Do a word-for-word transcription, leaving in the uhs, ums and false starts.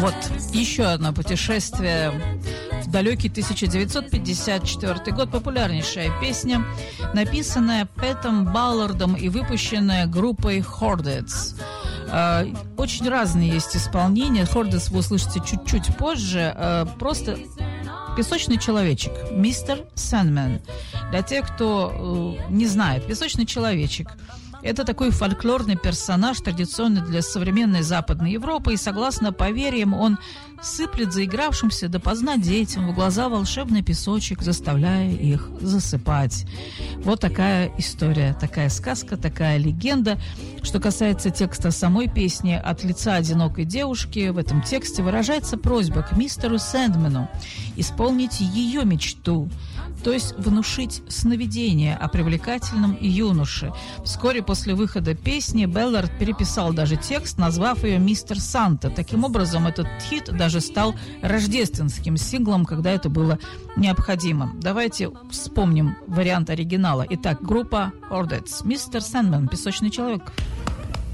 Вот, еще одно путешествие в далекий тысяча девятьсот пятьдесят четвёртый год. Популярнейшая песня, написанная Пэтом Баллардом и выпущенная группой Chordets. Очень разные есть исполнения. Chordets вы услышите чуть-чуть позже. Просто «Песочный человечек», мистер Сэндмэн. Для тех, кто не знает, «Песочный человечек» — это такой фольклорный персонаж, традиционный для современной Западной Европы, и, согласно поверьям, он сыплет заигравшимся допоздна детям в глаза волшебный песочек, заставляя их засыпать. Вот такая история, такая сказка, такая легенда. Что касается текста самой песни, от лица одинокой девушки в этом тексте выражается просьба к мистеру Сэндмэну исполнить ее мечту, то есть внушить сновидение о привлекательном юноше. Вскоре после выхода песни Баллард переписал даже текст, назвав ее «Мистер Санта». Таким образом, этот хит даже стал рождественским синглом, когда это было необходимо. Давайте вспомним вариант оригинала. Итак, группа Chordets, «Мистер Сэндмэн», «Песочный человек».